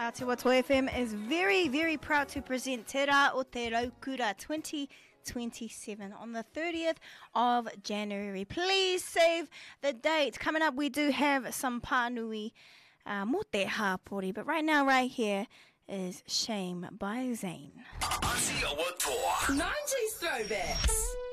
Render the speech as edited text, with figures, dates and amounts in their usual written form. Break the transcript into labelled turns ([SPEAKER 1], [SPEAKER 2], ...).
[SPEAKER 1] Aotearoa FM is very, very proud to present Te Rā o Te Raukura 2027 on the 30th of January. Please save the date. Coming up, we do have some pānui mō te hāpori, but right now, right here, is Shame by Zayn.
[SPEAKER 2] 90s throwbacks.